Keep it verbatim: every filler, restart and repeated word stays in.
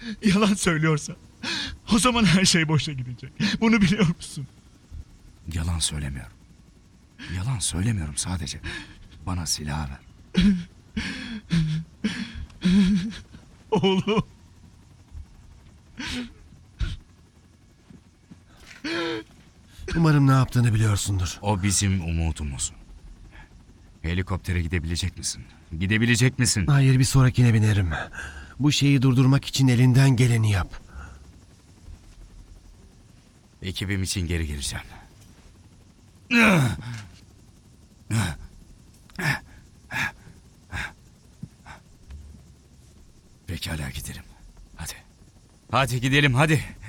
Yalan söylüyorsa o zaman her şey boşa gidecek. Bunu biliyor musun? Yalan söylemiyorum. Yalan söylemiyorum sadece. Bana silahı ver. Oğlum. Umarım ne yaptığını biliyorsundur. O bizim umudumuz. Helikoptere gidebilecek misin? Gidebilecek misin? Hayır, bir sonrakine binerim. Bu şeyi durdurmak için elinden geleni yap. Ekibim için geri geleceğim. Pekala gidelim. Hadi. Hadi gidelim hadi.